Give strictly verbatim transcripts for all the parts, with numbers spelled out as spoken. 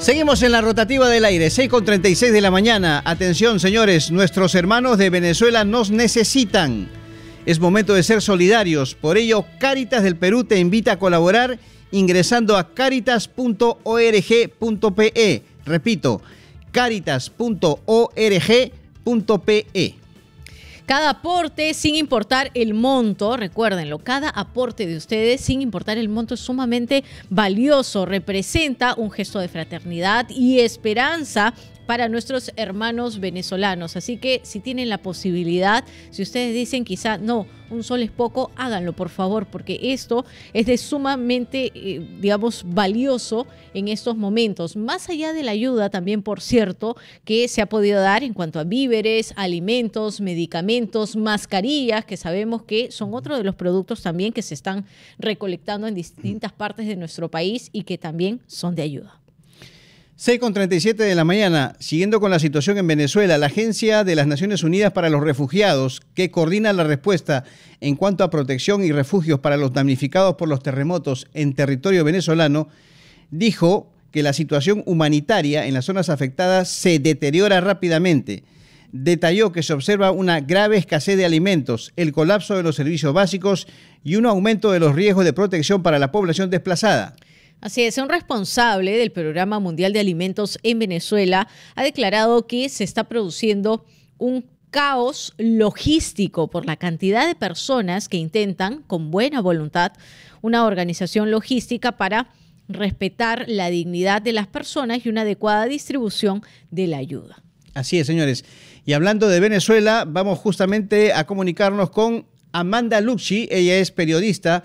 Seguimos en la rotativa del aire, seis con treinta y seis de la mañana. Atención, señores, nuestros hermanos de Venezuela nos necesitan. Es momento de ser solidarios. Por ello, Cáritas del Perú te invita a colaborar ingresando a caritas punto org punto pe. Repito, caritas punto org punto pe. Cada aporte, sin importar el monto, recuérdenlo, cada aporte de ustedes, sin importar el monto, es sumamente valioso. Representa un gesto de fraternidad y esperanza para nuestros hermanos venezolanos. Así que si tienen la posibilidad, si ustedes dicen quizá no, un sol es poco, háganlo por favor, porque esto es de sumamente, eh, digamos, valioso en estos momentos. Más allá de la ayuda también, por cierto, que se ha podido dar en cuanto a víveres, alimentos, medicamentos, mascarillas, que sabemos que son otro de los productos también que se están recolectando en distintas partes de nuestro país y que también son de ayuda. seis con treinta y siete de la mañana, siguiendo con la situación en Venezuela, la Agencia de las Naciones Unidas para los Refugiados, que coordina la respuesta en cuanto a protección y refugios para los damnificados por los terremotos en territorio venezolano, dijo que la situación humanitaria en las zonas afectadas se deteriora rápidamente. Detalló que se observa una grave escasez de alimentos, el colapso de los servicios básicos y un aumento de los riesgos de protección para la población desplazada. Así es, un responsable del Programa Mundial de Alimentos en Venezuela ha declarado que se está produciendo un caos logístico por la cantidad de personas que intentan, con buena voluntad, una organización logística para respetar la dignidad de las personas y una adecuada distribución de la ayuda. Así es, señores. Y hablando de Venezuela, vamos justamente a comunicarnos con Amanda Lucci. Ella es periodista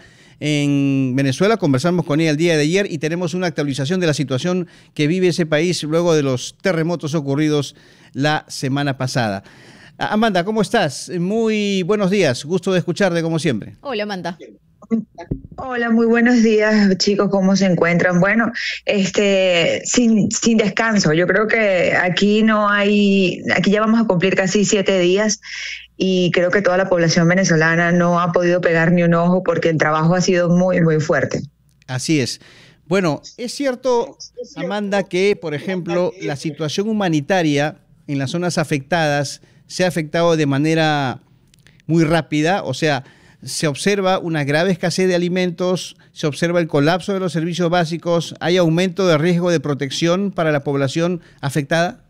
en Venezuela, conversamos con ella el día de ayer y tenemos una actualización de la situación que vive ese país luego de los terremotos ocurridos la semana pasada. Amanda, ¿cómo estás? Muy buenos días, gusto de escucharte como siempre. Hola, Amanda. Hola, muy buenos días, chicos, ¿cómo se encuentran? Bueno, este, sin, sin descanso, yo creo que aquí no hay, aquí ya vamos a cumplir casi siete días y creo que toda la población venezolana no ha podido pegar ni un ojo porque el trabajo ha sido muy, muy fuerte. Así es. Bueno, es cierto, Amanda, que, por ejemplo, la situación humanitaria en las zonas afectadas se ha afectado de manera muy rápida, o sea, se observa una grave escasez de alimentos, se observa el colapso de los servicios básicos, ¿hay aumento de riesgo de protección para la población afectada?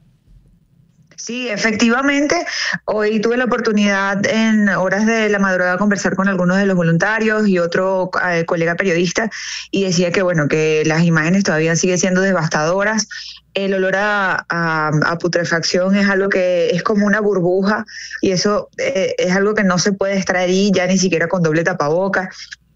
Sí, efectivamente. Hoy tuve la oportunidad en horas de la madrugada de conversar con algunos de los voluntarios y otro eh, colega periodista y decía que bueno que las imágenes todavía siguen siendo devastadoras. El olor a, a, a putrefacción es algo que es como una burbuja y eso eh, es algo que no se puede estar ahí ya ni siquiera con doble tapaboca.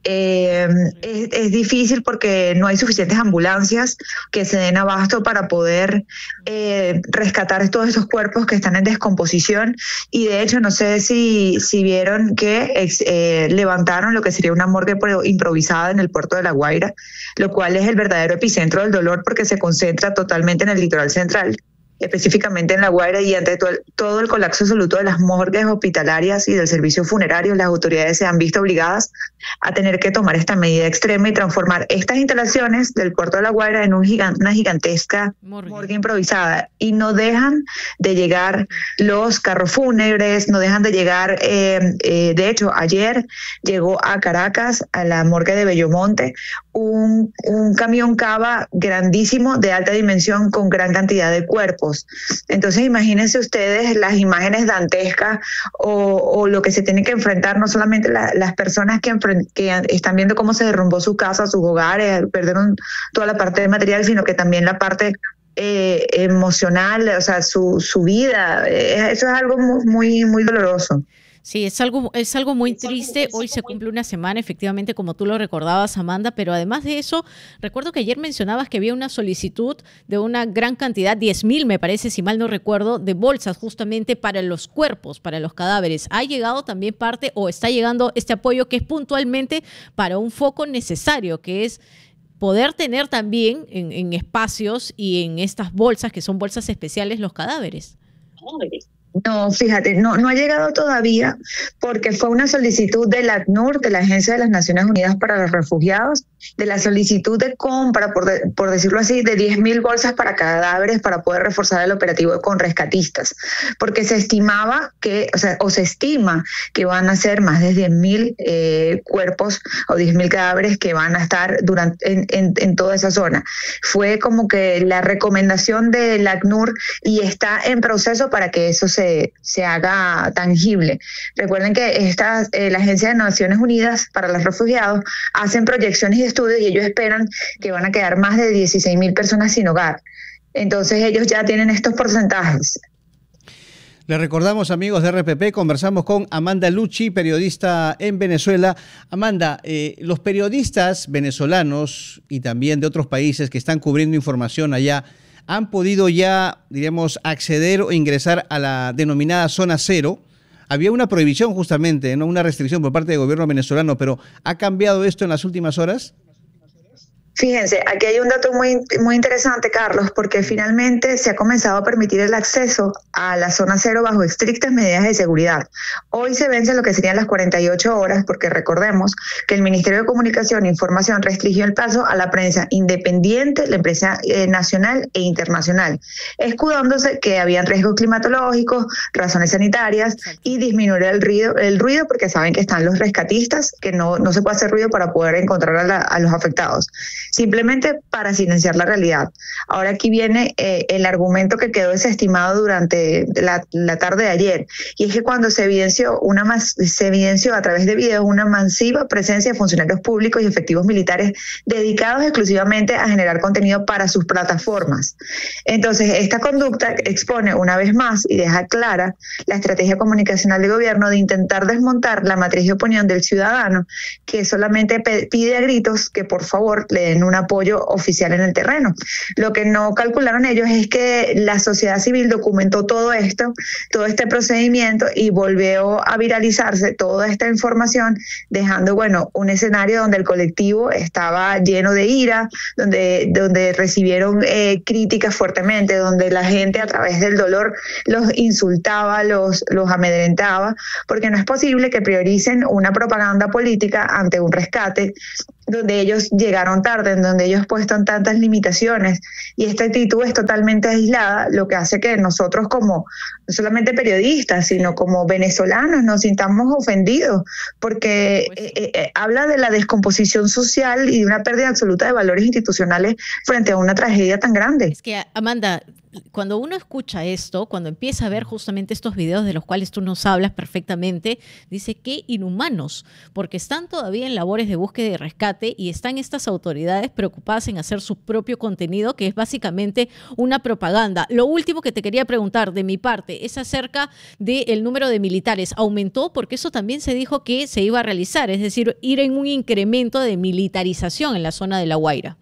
Eh, es, es difícil porque no hay suficientes ambulancias que se den abasto para poder eh, rescatar todos esos cuerpos que están en descomposición y de hecho no sé si, si vieron que ex, eh, levantaron lo que sería una morgue improvisada en el puerto de La Guaira, lo cual es el verdadero epicentro del dolor porque se concentra totalmente en el litoral central, específicamente en La Guaira, y ante todo el, todo el colapso absoluto de las morgues hospitalarias y del servicio funerario, las autoridades se han visto obligadas a tener que tomar esta medida extrema y transformar estas instalaciones del puerto de La Guaira en un gigant, una gigantesca morgue. morgue improvisada, y no dejan de llegar los carros fúnebres, no dejan de llegar, eh, eh, de hecho ayer llegó a Caracas, a la morgue de Bellomonte, un, un camión cava grandísimo de alta dimensión con gran cantidad de cuerpos. Entonces imagínense ustedes las imágenes dantescas o, o lo que se tiene que enfrentar no solamente la, las personas que, que están viendo cómo se derrumbó su casa, sus hogares, perdieron toda la parte de material, sino que también la parte eh, emocional, o sea, su, su vida. Eh, eso es algo muy, muy doloroso. Sí, es algo, es algo muy triste. Hoy se cumple una semana, efectivamente, como tú lo recordabas, Amanda, pero además de eso, recuerdo que ayer mencionabas que había una solicitud de una gran cantidad, diez mil me parece, si mal no recuerdo, de bolsas justamente para los cuerpos, para los cadáveres. ¿Ha llegado también parte o está llegando este apoyo que es puntualmente para un foco necesario, que es poder tener también en, en espacios y en estas bolsas, que son bolsas especiales, los cadáveres? No, fíjate, no, no ha llegado todavía porque fue una solicitud del ACNUR, de la Agencia de las Naciones Unidas para los Refugiados, de la solicitud de compra, por, de, por decirlo así, de diez mil bolsas para cadáveres para poder reforzar el operativo con rescatistas, porque se estimaba que, o sea, o se estima que van a ser más de diez mil eh, cuerpos o diez mil cadáveres que van a estar durante en, en, en toda esa zona. Fue como que la recomendación del ACNUR y está en proceso para que eso se Se, se haga tangible. Recuerden que esta, eh, la Agencia de Naciones Unidas para los Refugiados hacen proyecciones y estudios y ellos esperan que van a quedar más de dieciséis mil personas sin hogar. Entonces ellos ya tienen estos porcentajes. Les recordamos, amigos de R P P, conversamos con Amanda Lucci, periodista en Venezuela. Amanda, eh, los periodistas venezolanos y también de otros países que están cubriendo información allá, ¿han podido ya, diríamos, acceder o ingresar a la denominada zona cero? Había una prohibición justamente, no una restricción por parte del gobierno venezolano, pero ¿ha cambiado esto en las últimas horas? Fíjense, aquí hay un dato muy, muy interesante, Carlos, porque finalmente se ha comenzado a permitir el acceso a la zona cero bajo estrictas medidas de seguridad. Hoy se vence lo que serían las cuarenta y ocho horas, porque recordemos que el Ministerio de Comunicación e Información restringió el paso a la prensa independiente, la prensa eh, nacional e internacional, escudándose que habían riesgos climatológicos, razones sanitarias y disminuir el ruido, el ruido porque saben que están los rescatistas, que no, no se puede hacer ruido para poder encontrar a, la, a los afectados. Simplemente para silenciar la realidad. Ahora aquí viene eh, el argumento que quedó desestimado durante la, la tarde de ayer, y es que cuando se evidenció una mas, se evidenció a través de videos una masiva presencia de funcionarios públicos y efectivos militares dedicados exclusivamente a generar contenido para sus plataformas. Entonces, esta conducta expone una vez más y deja clara la estrategia comunicacional del gobierno de intentar desmontar la matriz de opinión del ciudadano, que solamente pide a gritos que por favor le den un apoyo oficial en el terreno. Lo que no calcularon ellos es que la sociedad civil documentó todo esto, todo este procedimiento, y volvió a viralizarse toda esta información, dejando, bueno, un escenario donde el colectivo estaba lleno de ira, donde, donde recibieron eh, críticas fuertemente, donde la gente a través del dolor los insultaba, los, los amedrentaba, porque no es posible que prioricen una propaganda política ante un rescate donde ellos llegaron tarde, en donde ellos puestan tantas limitaciones, y esta actitud es totalmente aislada, lo que hace que nosotros como, no solamente periodistas, sino como venezolanos nos sintamos ofendidos, porque eh, eh, habla de la descomposición social y de una pérdida absoluta de valores institucionales frente a una tragedia tan grande. Es que, Amanda, cuando uno escucha esto, cuando empieza a ver justamente estos videos de los cuales tú nos hablas perfectamente, dice que inhumanos, porque están todavía en labores de búsqueda y rescate y están estas autoridades preocupadas en hacer su propio contenido, que es básicamente una propaganda. Lo último que te quería preguntar de mi parte es acerca del número de militares. ¿Aumentó? Porque eso también se dijo que se iba a realizar, es decir, ir en un incremento de militarización en la zona de La Guaira.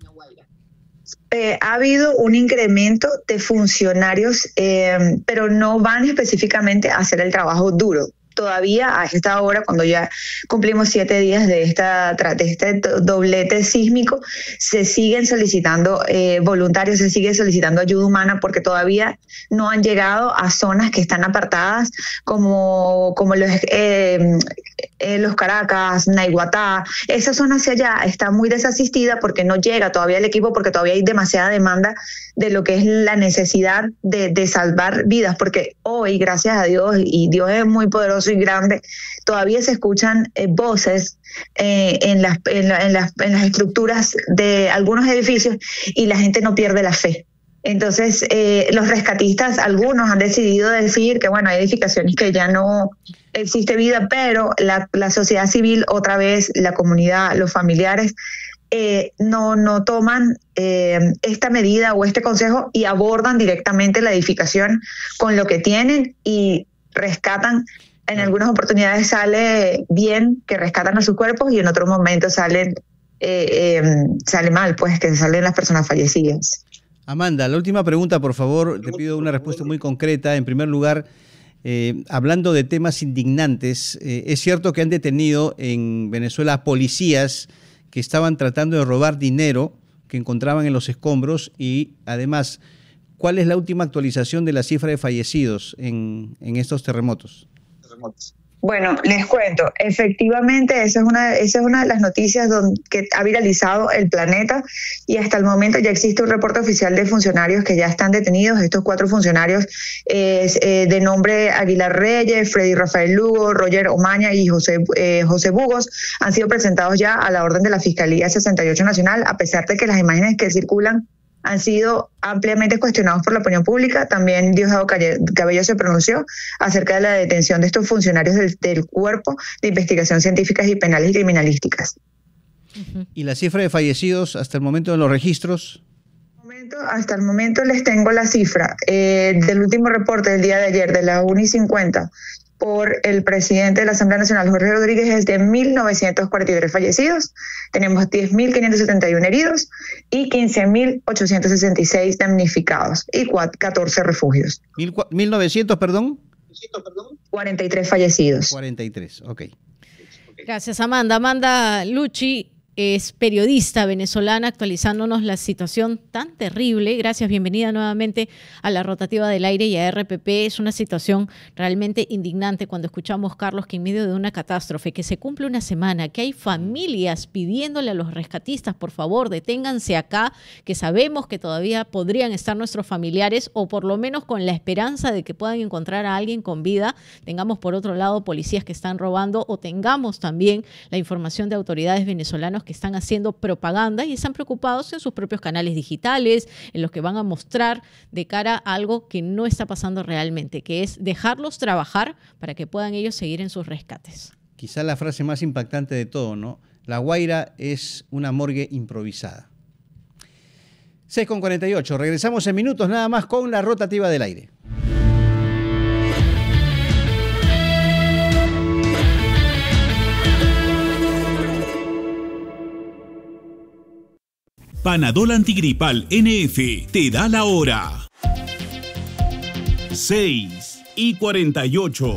Eh, ha habido un incremento de funcionarios, eh, pero no van específicamente a hacer el trabajo duro. Todavía a esta hora, cuando ya cumplimos siete días de, esta, de este doblete sísmico, se siguen solicitando eh, voluntarios, se sigue solicitando ayuda humana, porque todavía no han llegado a zonas que están apartadas, como, como los, eh, eh, los Caracas, Naiguatá. Esa zona hacia allá está muy desasistida porque no llega todavía el equipo, porque todavía hay demasiada demanda de lo que es la necesidad de, de salvar vidas, porque hoy, gracias a Dios, y Dios es muy poderoso y grande, todavía se escuchan eh, voces eh, en, las, en, la, en, las, en las estructuras de algunos edificios, y la gente no pierde la fe. Entonces, eh, los rescatistas, algunos han decidido decir que, bueno, hay edificaciones que ya no existe vida, pero la, la sociedad civil, otra vez, la comunidad, los familiares, Eh, no, no toman eh, esta medida o este consejo y abordan directamente la edificación con lo que tienen y rescatan. En algunas oportunidades sale bien, que rescatan a sus cuerpos, y en otros momentos salen eh, eh, sale mal, pues que salen las personas fallecidas. Amanda, la última pregunta, por favor, te pido una respuesta muy concreta. En primer lugar, eh, hablando de temas indignantes, eh, es cierto que han detenido en Venezuela policías que estaban tratando de robar dinero que encontraban en los escombros, y además ¿cuál es la última actualización de la cifra de fallecidos en, en estos terremotos? Terremotos. Bueno, les cuento, efectivamente esa es una, esa es una de las noticias donde, que ha viralizado el planeta, y hasta el momento ya existe un reporte oficial de funcionarios que ya están detenidos. Estos cuatro funcionarios eh, eh, de nombre Aguilar Reyes, Freddy Rafael Lugo, Roger Omaña y José, eh, José Bugos han sido presentados ya a la orden de la Fiscalía sesenta y ocho Nacional, a pesar de que las imágenes que circulan han sido ampliamente cuestionados por la opinión pública. También Diosdado Cabello se pronunció acerca de la detención de estos funcionarios del, del Cuerpo de Investigación Científicas y Penales y Criminalísticas. ¿Y la cifra de fallecidos hasta el momento de los registros? Hasta el momento les tengo la cifra eh, del último reporte del día de ayer, de las una y cincuenta, por el presidente de la Asamblea Nacional, Jorge Rodríguez, es de mil novecientos cuarenta y tres fallecidos. Tenemos diez mil quinientos setenta y uno heridos y quince mil ochocientos sesenta y seis damnificados y catorce refugios. ¿mil novecientos, perdón? cuarenta y tres fallecidos. cuarenta y tres, ok. Gracias, Amanda. Amanda Lucci es periodista venezolana actualizándonos la situación tan terrible. Gracias, bienvenida nuevamente a la Rotativa del Aire y a R P P. Es una situación realmente indignante cuando escuchamos, Carlos, que en medio de una catástrofe, que se cumple una semana, que hay familias pidiéndole a los rescatistas, por favor, deténganse acá, que sabemos que todavía podrían estar nuestros familiares, o por lo menos con la esperanza de que puedan encontrar a alguien con vida. Tengamos, por otro lado, policías que están robando, o tengamos también la información de autoridades venezolanas que están haciendo propaganda y están preocupados en sus propios canales digitales, en los que van a mostrar de cara a algo que no está pasando realmente, que es dejarlos trabajar para que puedan ellos seguir en sus rescates. Quizá la frase más impactante de todo, ¿no? La Guaira es una morgue improvisada. seis con cuarenta y ocho, regresamos en minutos nada más con la Rotativa del Aire. Panadol Antigripal N F te da la hora. seis y cuarenta y ocho.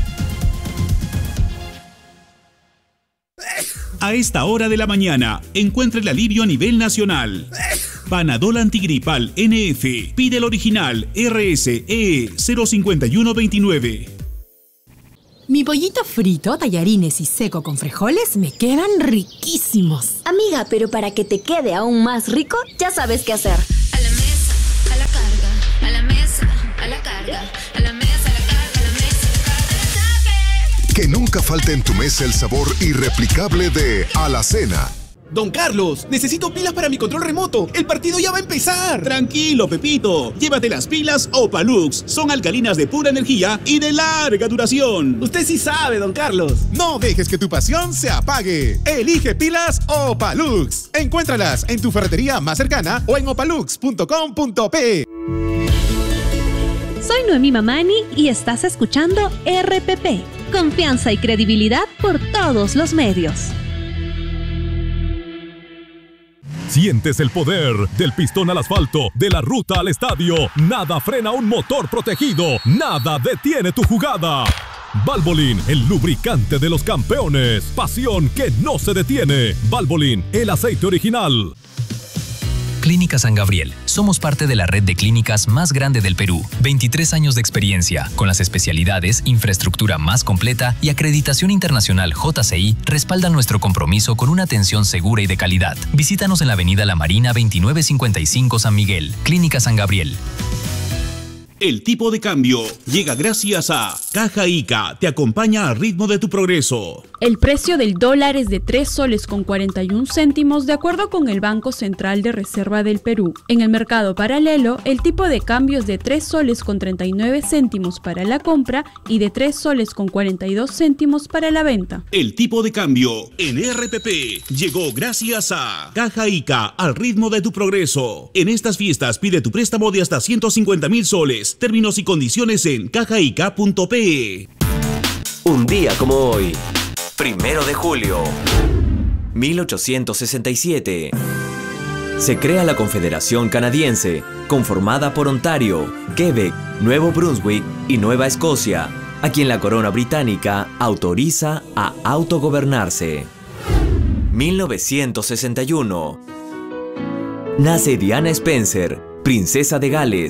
A esta hora de la mañana, encuentra el alivio a nivel nacional. Panadol Antigripal N F. Pide el original R S E cero cinco uno dos nueve. Mi pollito frito, tallarines y seco con frijoles me quedan riquísimos. Amiga, pero para que te quede aún más rico, ya sabes qué hacer. A la mesa, a la carga, a la mesa, a la carga, a la mesa, a la carga, a la mesa, a la carga. Que nunca falte en tu mesa el sabor irreplicable de Alacena. Don Carlos, necesito pilas para mi control remoto. El partido ya va a empezar. Tranquilo, Pepito. Llévate las pilas Opalux. Son alcalinas de pura energía y de larga duración. Usted sí sabe, don Carlos. No dejes que tu pasión se apague. Elige pilas Opalux. Encuéntralas en tu ferretería más cercana o en opalux punto com punto pe. Soy Noemí Mamani y estás escuchando R P P. Confianza y credibilidad por todos los medios. Sientes el poder del pistón al asfalto, de la ruta al estadio. Nada frena un motor protegido. Nada detiene tu jugada. Valvoline, el lubricante de los campeones. Pasión que no se detiene. Valvoline, el aceite original. Clínica San Gabriel. Somos parte de la red de clínicas más grande del Perú. veintitrés años de experiencia, con las especialidades, infraestructura más completa y acreditación internacional J C I respaldan nuestro compromiso con una atención segura y de calidad. Visítanos en la avenida La Marina veintinueve cincuenta y cinco San Miguel. Clínica San Gabriel. El tipo de cambio llega gracias a Caja Ica, te acompaña al ritmo de tu progreso. El precio del dólar es de tres soles con cuarenta y un céntimos de acuerdo con el Banco Central de Reserva del Perú. En el mercado paralelo, el tipo de cambio es de tres soles con treinta y nueve céntimos para la compra y de tres soles con cuarenta y dos céntimos para la venta. El tipo de cambio en R P P llegó gracias a Caja Ica, al ritmo de tu progreso. En estas fiestas pide tu préstamo de hasta ciento cincuenta mil soles. Términos y condiciones en cajaica punto pe. Un día como hoy, primero de julio, mil ochocientos sesenta y siete. Se crea la Confederación Canadiense, conformada por Ontario, Quebec, Nuevo Brunswick y Nueva Escocia, a quien la corona británica autoriza a autogobernarse. mil novecientos sesenta y uno. Nace Diana Spencer, princesa de Gales,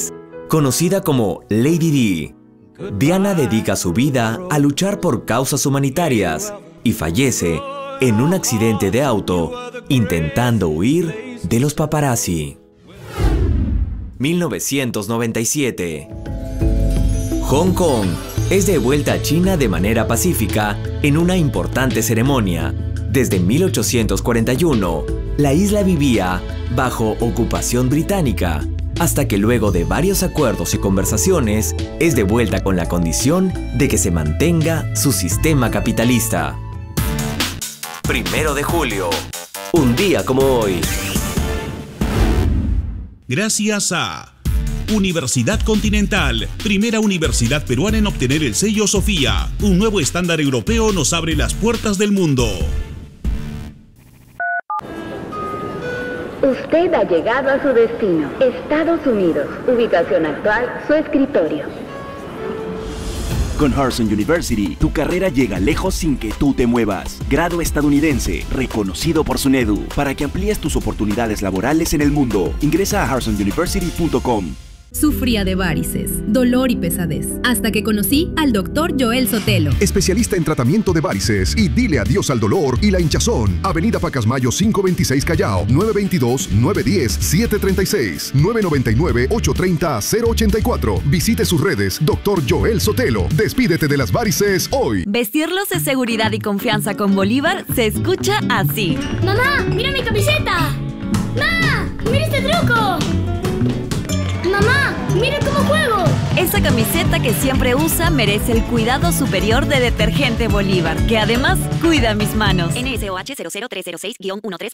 conocida como Lady Di. Diana dedica su vida a luchar por causas humanitarias y fallece en un accidente de auto intentando huir de los paparazzi. mil novecientos noventa y siete. Hong Kong es de vuelta a China de manera pacífica en una importante ceremonia. Desde mil ochocientos cuarenta y uno, la isla vivía bajo ocupación británica, hasta que luego de varios acuerdos y conversaciones, es de vuelta con la condición de que se mantenga su sistema capitalista. Primero de julio, un día como hoy. Gracias a Universidad Continental, primera universidad peruana en obtener el sello Sofía. Un nuevo estándar europeo nos abre las puertas del mundo. Usted ha llegado a su destino, Estados Unidos. Ubicación actual, su escritorio. Con Harrison University, tu carrera llega lejos sin que tú te muevas. Grado estadounidense, reconocido por su NEDU, para que amplíes tus oportunidades laborales en el mundo. Ingresa a harrison university punto com. Sufría de varices, dolor y pesadez, hasta que conocí al doctor Joel Sotelo. Especialista en tratamiento de varices y dile adiós al dolor y la hinchazón. Avenida Pacasmayo quinientos veintiséis Callao, nueve veintidós, nueve diez, siete treinta y seis, nueve noventa y nueve, ocho treinta, cero ochenta y cuatro. Visite sus redes, doctor Joel Sotelo. Despídete de las varices hoy. Vestirlos de seguridad y confianza con Bolívar se escucha así. ¡Mamá, mira mi camiseta! ¡Ma! ¡Mira este truco! ¡Mamá! ¡Mira cómo juego! Esa camiseta que siempre usa merece el cuidado superior de Detergente Bolívar, que además cuida mis manos. N S O H cero cero tres cero seis guión trece